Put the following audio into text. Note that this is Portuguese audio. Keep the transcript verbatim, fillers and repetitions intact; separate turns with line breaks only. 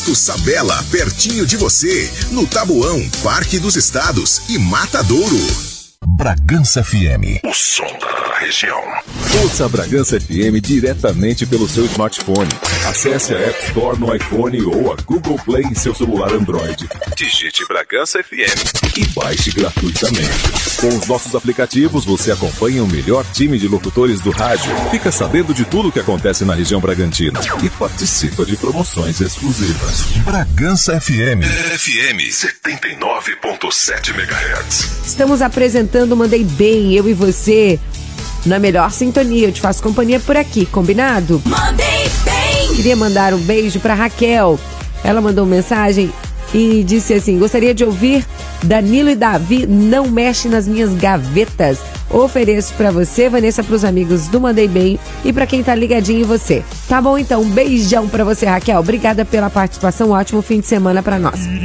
Posto Sabela, pertinho de você, no Taboão, Parque dos Estados e Matadouro.
Bragança F M.
O som da região.
Ouça a Bragança F M diretamente pelo seu smartphone. Acesse a App Store no iPhone ou a Google Play em seu celular Android. Digite Bragança F M e baixe gratuitamente. Com os nossos aplicativos, você acompanha o melhor time de locutores do rádio, fica sabendo de tudo o que acontece na região Bragantina e participa de promoções exclusivas.
Bragança F M. F M setenta e nove ponto sete megahertz.
Estamos apresentando o Mandei Bem, eu e você, na melhor sintonia. Eu te faço companhia por aqui, combinado? Mandei Bem! Queria mandar um beijo pra Raquel. Ela mandou mensagem e disse assim: gostaria de ouvir Danilo e Davi, Não Mexe nas Minhas Gavetas. Ofereço pra você, Vanessa, pros amigos do Mandei Bem e pra quem tá ligadinho em você. Tá bom, então, um beijão pra você, Raquel. Obrigada pela participação, ótimo fim de semana pra nós.